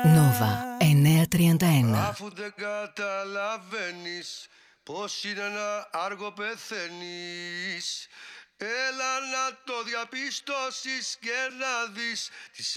Νόβα 931. Αφού δεν καταλαβαίνεις πως είναι ένα άργο πεθαίνεις, έλα να το διαπιστώσεις και να δεις τις